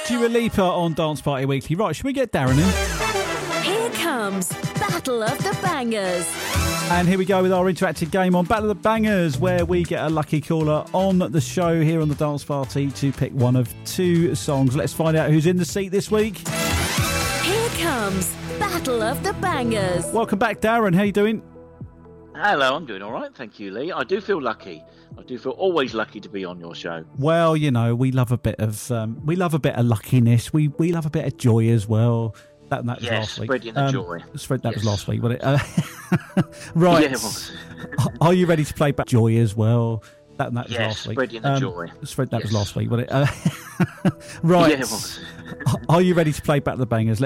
Dua Lipa on Dance Party Weekly. Right, should we get Darren in? Here comes Battle of the Bangers. And here we go with our interactive game on Battle of the Bangers, where we get a lucky caller on the show here on the Dance Party to pick one of two songs. Let's find out who's in the seat this week. Here comes Battle of the Bangers. Welcome back, Darren. How you doing? Hello, I'm doing all right, thank you, Lee. I do feel lucky. I do feel always lucky to be on your show. Well, you know, we love a bit of luckiness. We love a bit of joy as well. That was last week. Spreading the joy. That was last week, wasn't it? Right. Yeah, it was. Are you ready to play back joy as well? That was last week. Spreading the joy. That was last week, wasn't it? Right. Yeah, it was. Are you ready to play back the bangers?